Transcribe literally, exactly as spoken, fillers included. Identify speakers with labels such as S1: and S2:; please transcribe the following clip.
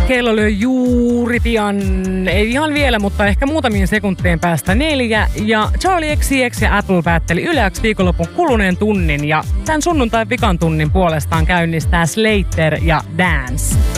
S1: Kello lyö juuri pian, ei ihan vielä, mutta ehkä muutamien sekuntien päästä neljä. Ja Charlie X C X ja Apple päätteli Yle X viikonlopun kuluneen tunnin. Ja tämän sunnuntain vikan tunnin puolestaan käynnistää Slater ja Dance.